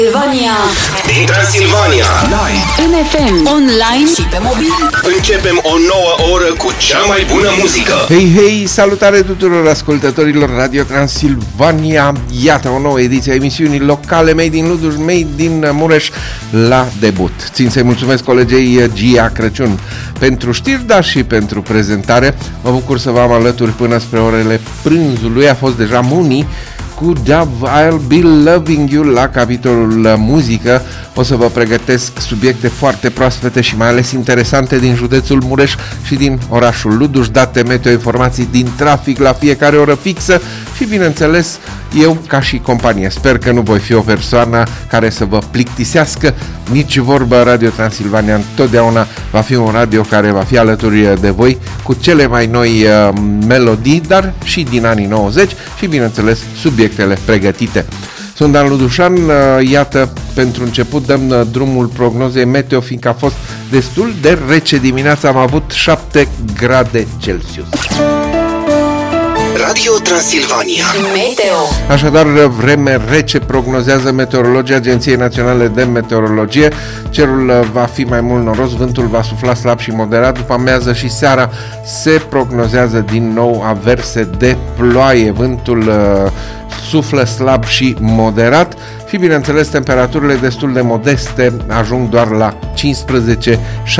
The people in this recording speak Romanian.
Transilvania. Din Transilvania. Live. În FM, online și pe mobil. Începem o nouă oră cu cea mai bună muzică. Hei, hei, salutare tuturor ascultătorilor Radio Transilvania. Iată o nouă ediție a emisiunii locale Made in Luduș, Made in Mureș la debut. Țin să-i mulțumesc colegei Gia Crăciun pentru știri, dar și pentru prezentare. Mă bucur să vă am alături până spre orele prânzului. A fost deja Muni cu Dove, I'll Be Loving You la capitolul muzică. O să vă pregătesc subiecte foarte proaspete și mai ales interesante din județul Mureș și din orașul Luduș, date meteo, informații din trafic la fiecare oră fixă și, bineînțeles, eu ca și companie. Sper că nu voi fi o persoană care să vă plictisească, nici vorbă. Radio Transilvania întotdeauna va fi un radio care va fi alături de voi cu cele mai noi melodii, dar și din anii 90 și, bineînțeles, subiectele pregătite. Sunt Dan Ludușan, iată, pentru început dăm drumul prognozei meteo, fiindcă a fost destul de rece dimineața, am avut 7 grade Celsius. Radio Transilvania. Meteo. Așadar, vreme rece prognozează meteorologii Agenției Naționale de Meteorologie. Cerul va fi mai mult noros, vântul va sufla slab și moderat. După amiază și seara se prognozează din nou averse de ploaie. Vântul suflă slab și moderat și, bineînțeles, temperaturile destul de modeste, ajung doar la 15-16